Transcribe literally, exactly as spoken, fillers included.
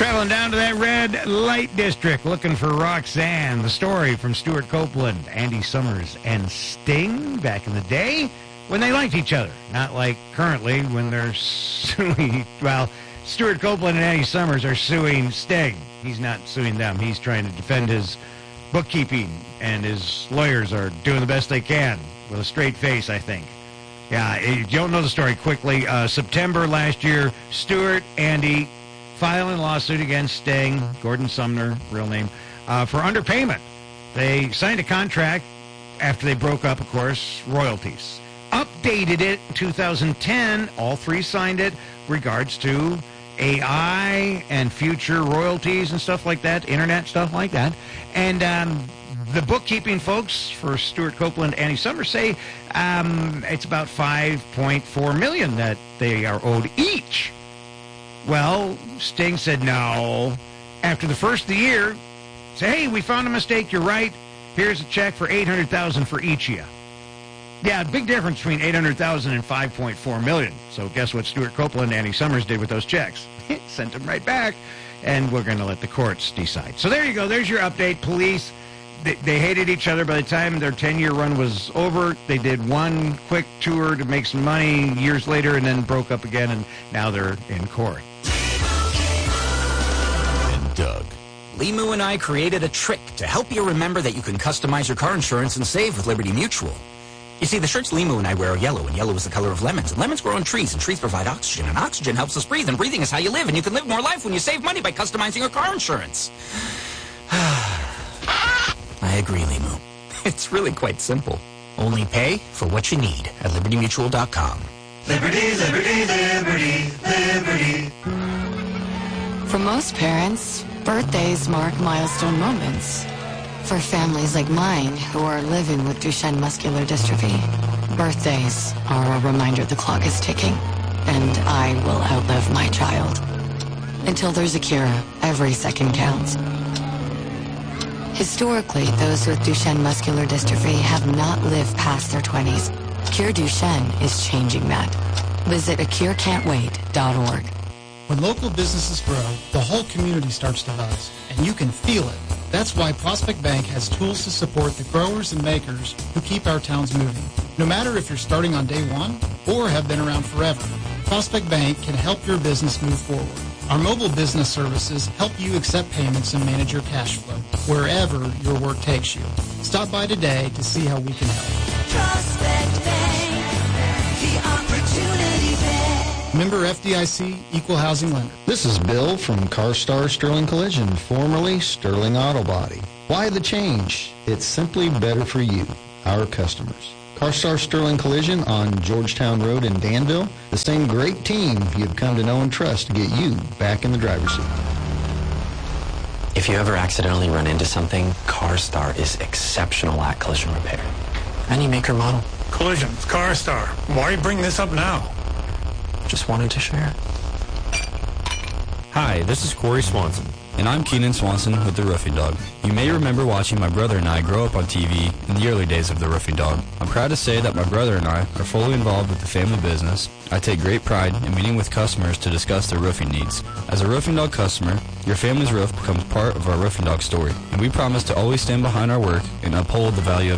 traveling down to that red light district looking for Roxanne. The story from Stuart Copeland, Andy Summers, and Sting back in the day when they liked each other. Not like currently when they're suing. Well, Stuart Copeland and Andy Summers are suing Sting. He's not suing them. He's trying to defend his bookkeeping, and his lawyers are doing the best they can with a straight face, I think. Yeah, if you don't know the story quickly, uh, September last year, Stuart, Andy, filing a lawsuit against Sting, Gordon Sumner, real name, uh, for underpayment. They signed a contract after they broke up, of course, royalties. Updated it in two thousand ten, all three signed it, regards to A I and future royalties and stuff like that, internet stuff like that. And um, the bookkeeping folks for Stuart Copeland and Andy Summers say um, it's about five point four million dollars that they are owed each. Well, Sting said no. After the first of the year, say, hey, we found a mistake, you're right. Here's a check for eight hundred thousand dollars for each of you. Yeah, big difference between eight hundred thousand dollars and five point four million dollars. So guess what Stuart Copeland and Andy Summers did with those checks? Sent them right back, and we're going to let the courts decide. So there you go. There's your update. Police, they, they hated each other. By the time their ten-year run was over, they did one quick tour to make some money years later and then broke up again, and now they're in court. And Doug. Limu and I created a trick to help you remember that you can customize your car insurance and save with Liberty Mutual. You see, the shirts Limu and I wear are yellow, and yellow is the color of lemons. And lemons grow on trees, and trees provide oxygen, and oxygen helps us breathe, and breathing is how you live, and you can live more life when you save money by customizing your car insurance. I agree, Limu. It's really quite simple. Only pay for what you need at liberty mutual dot com. Liberty, liberty, liberty, liberty. For most parents, birthdays mark milestone moments. For families like mine who are living with Duchenne muscular dystrophy, birthdays are a reminder the clock is ticking, and I will outlive my child. Until there's a cure, every second counts. Historically, those with Duchenne muscular dystrophy have not lived past their twenties. Cure Duchenne is changing that. Visit a cure can't wait dot org. When local businesses grow, the whole community starts to buzz, and you can feel it. That's why Prospect Bank has tools to support the growers and makers who keep our towns moving. No matter if you're starting on day one or have been around forever, Prospect Bank can help your business move forward. Our mobile business services help you accept payments and manage your cash flow wherever your work takes you. Stop by today to see how we can help. Prospect Bank, the Opportunity Bank. Member F D I C, Equal Housing Lender. This is Bill from CarStar Sterling Collision, formerly Sterling Auto Body. Why the change? It's simply better for you, our customers. CarStar Sterling Collision on Georgetown Road in Danville, the same great team you've come to know and trust to get you back in the driver's seat. If you ever accidentally run into something, CarStar is exceptional at collision repair. Any maker model. Collisions, CarStar. Why bring this up now? Just wanted to share. Hi, this is Corey Swanson, and I'm Keenan Swanson with The Roofing Dog. You may remember watching my brother and I grow up on T V in the early days of The Roofing Dog. I'm proud to say that my brother and I are fully involved with the family business. I take great pride in meeting with customers to discuss their roofing needs. As a Roofing Dog customer, your family's roof becomes part of our Roofing Dog story, and we promise to always stand behind our work and uphold the value of